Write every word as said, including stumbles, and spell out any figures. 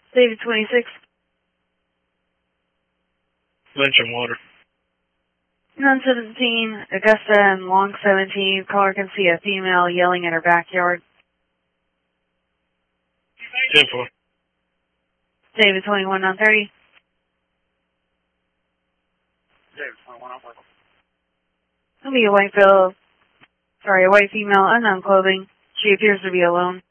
David twenty-six. Lynch and Water. Nun seventeen, Augusta and Long seventeen. Caller can see a female yelling in her backyard. ten four. David twenty-one, nine thirty. David twenty-one, nine thirty. It'll be a white bill, sorry, a white female, unknown clothing. She appears to be alone.